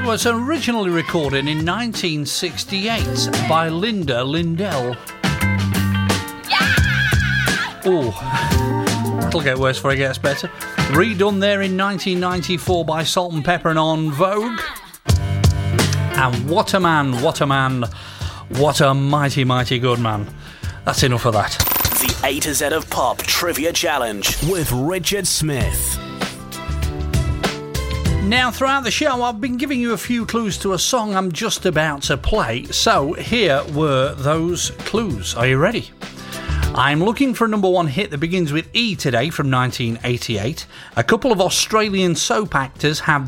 was originally recorded in 1968 by Linda Lindell. Oh, it'll get worse before it gets better. Redone there in 1994 by Salt and Pepper and En Vogue. And what a man, what a man, what a mighty, mighty good man. That's enough of that. The A to Z of Pop Trivia Challenge with Richard Smith. Now, throughout the show, I've been giving you a few clues to a song I'm just about to play. So, here were those clues. Are you ready? I'm looking for a number one hit that begins with E today from 1988. A couple of Australian soap actors have